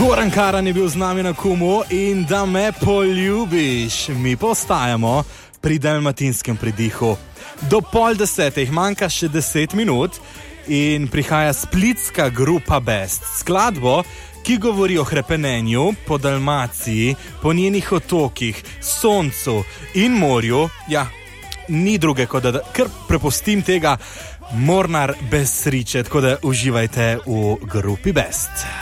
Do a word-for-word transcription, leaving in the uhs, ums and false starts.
Goran Karan je bil z nami na Kumu in da me poljubiš. Mi postajamo pri dalmatinskem pridihu. Do pol desetih manjka še deset minut in prihaja splitska grupa Best. Skladbo, ki govori o hrepenenju po Dalmaciji, po njenih otokih, soncu in morju. Ja, ni druge, kot da kar prepustim tega Mornar bez sriče, tako da uživajte v grupi Best.